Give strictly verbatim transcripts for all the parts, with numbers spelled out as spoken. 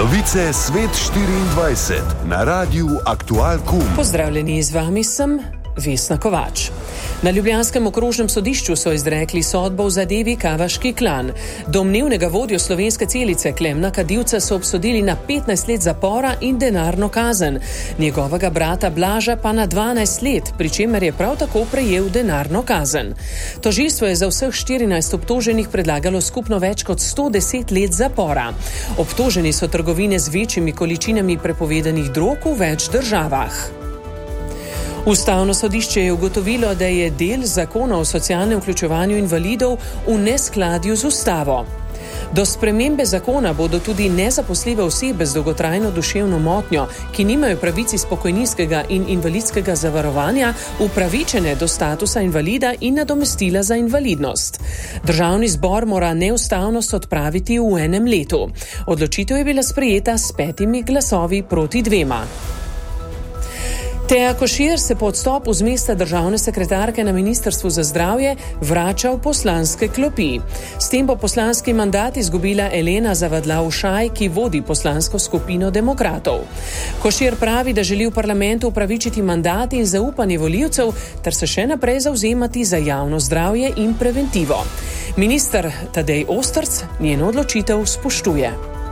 Novice Svet štiriindvajset na Radiu Aktual Kum. Pozdravljeni, z vami sem Vesna Kovač. Na ljubljanskem okrožnem sodišču so izrekli sodbo v zadevi Kavaški klan. Domnevnega vodjo slovenske celice Klemna Kadivca so obsodili na petnajst let zapora in denarno kazen. Njegovega brata Blaža pa na dvanajst let, pri čemer je prav tako prejel denarno kazen. Tožilstvo je za vseh štirinajst obtoženih predlagalo skupno več kot sto deset let zapora. Obtoženi so trgovine z večjimi količinami prepovedanih drog v več državah. Ustavno sodišče je ugotovilo, da je del zakona o socialnem vključevanju invalidov v neskladju z ustavo. Do spremembe zakona bodo tudi nezaposljive osebe z dolgotrajno duševno motnjo, ki nimajo pravic iz pokojninskega in invalidskega zavarovanja, upravičene do statusa invalida in nadomestila za invalidnost. Državni zbor mora neustavnost odpraviti v enem letu. Odločitev je bila sprejeta s petimi glasovi proti dvema. Teja Košir se po odstopu z mesta državne sekretarke na Ministrstvu za zdravje vrača v poslanske klopi. S tem bo poslanski mandat izgubila Elena Zavadlav-Šaj, ki vodi poslansko skupino demokratov. Košir pravi, da želi v parlamentu upravičiti mandat in zaupanje volivcev ter se še naprej zavzemati za javno zdravje in preventivo. Minister Tadej Ostrc njeno odločitev spoštuje.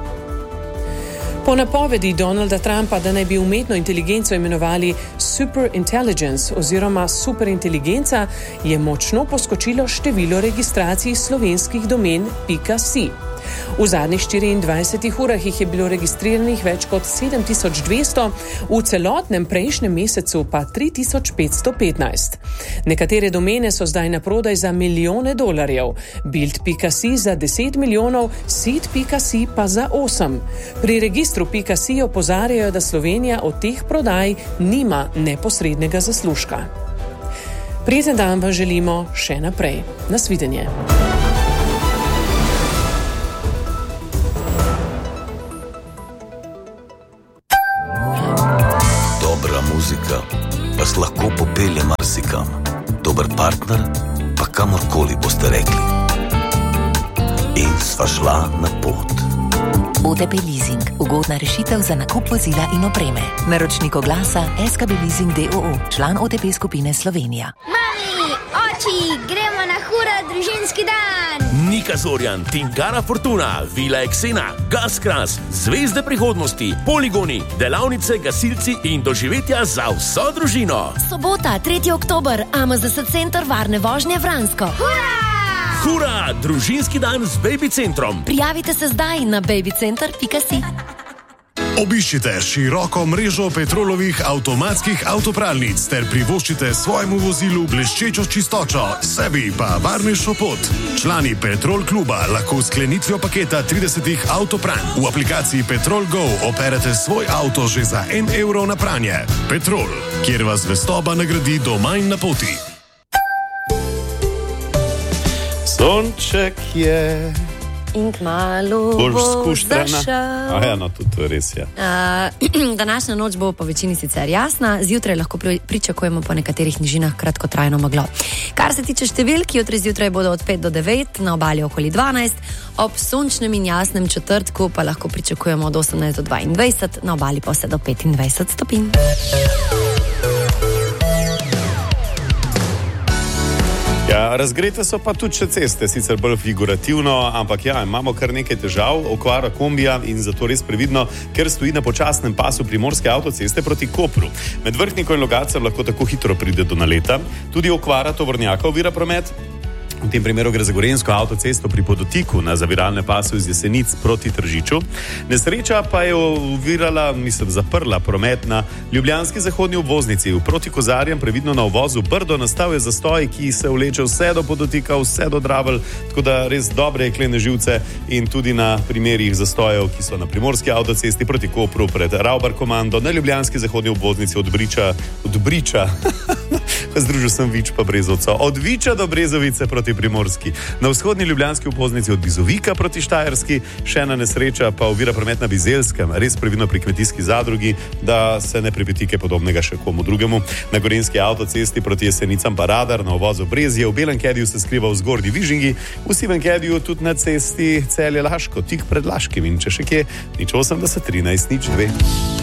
Po napovedi Donalda Trumpa, da naj bi umetno inteligenco imenovali superintelligence oziroma superinteligenca, je močno poskočilo število registracij slovenskih domen .si. V zadnjih štiriindvajsetih urah jih je bilo registriranih več kot sedem tisoč dvesto, v celotnem prejšnjem mesecu pa tri tisoč petsto petnajst. Nekatere domene so zdaj na prodaj za milijone dolarjev, bild.si za deset milijonov, sit.si pa za osem. Pri registru .si opozarjajo, da Slovenija od teh prodaj nima neposrednega zaslužka. Prijeten dan vam želimo še naprej. Nasvidenje. Muzika vas lahko popelje marsikam. Dober partner pa kamorkoli boste rekli. In sva šla na pot. O T P Leasing. Ugodna rešitev za nakup vozila in opreme. Naročnik oglasa S K B Leasing d o o. Član O T P skupine Slovenija. Mami, oči, gremo na hura družinski dan. Nika Zorjan, Tingara Fortuna, Vila Eksena, Gaskras, Zvezde prihodnosti, poligoni, delavnice, gasilci in doživetja za vso družino. Sobota, tretji oktober, A M Z S center varne vožnje Vransko. Hura! Hura, družinski dan z Baby centrom. Prijavite se zdaj na babycenter pika si. Obiščite široko mrežo Petrolovih avtomatskih avtopralnic ter privoščite svojemu vozilu bleščečo čistočo, sebi pa varnejšo pot. Člani Petrol kluba lahko s sklenitvijo paketa tridesetih avtopranj v aplikaciji Petrol Go operete svoj avto že za en evro na pranje. Petrol, kjer vas zvestoba nagradi doma in na poti. Sonček je... In kmalu boš boš skuštrana. zašel. A ja, no, tudi to res je. Uh, današnja noč bo po večini sicer jasna, zjutraj lahko pri, pričakujemo po nekaterih nižinah kratkotrajno meglo. Kar se tiče številk, jutri zjutraj bodo od pet do devet, na obali okoli dvanajst, ob sončnem in jasnem četrtku pa lahko pričakujemo od osemnajst do dvaindvajset, na obali pa vse do petindvajset stopinj. Ja, razgrete so pa tudi še ceste, sicer bolj figurativno, ampak ja, imamo kar nekaj težav, okvara kombija in zato res previdno, ker stoji na počasnem pasu primorske avtoceste proti Kopru. Med Vrhniko in Logatcem lahko tako hitro pride do naleta, tudi okvara tovornjaka ovira promet. V tem primeru gre za gorenjsko avtocesto pri Podotiku na zaviralne pasu iz Jesenic proti Tržiču. Nesreča pa je ovirala, mislim, zaprla promet na ljubljanski zahodni obvoznici. V proti Kozarjem previdno na uvozu Brdo nastal je zastoj, ki se vleče vse do Podotika, vse do Dravelj, tako da res dobre jeklene živce in tudi na primerih zastojev, ki so na primorski avtocesti proti Kopru pred Ravbar komando, na ljubljanski zahodni obvoznici od Briča, od Briča Združil sem Vič pa Brezovco. Od Viča do Brezovice proti Primorski. Na vzhodni ljubljanski upoznici od Bizovika proti Štajerski. Še ena nesreča pa ovira promet na Bizelskem. Res previdno pri kmetijski zadrugi, da se ne pripeti kaj podobnega še komu drugemu. Na gorenjski avtocesti proti Jesenicam pa radar, na uvozu Brezje, v Belem Kediju se skriva v Zgornji Vižingi, v Sivem Kediju tudi na cesti Celje Laško, tik pred Laškim in če še kje, nič osemdeset, trinajst, nič dve.